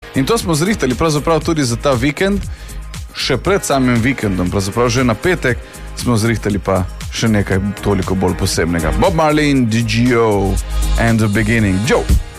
In to smo zrihtali pravzaprav tudi za ta vikend, še pred samim vikendom, pravzaprav že na petek smo zrihtali pa še nekaj toliko bolj posebnega. Bob Marley in DGO and the Beginning. Joe!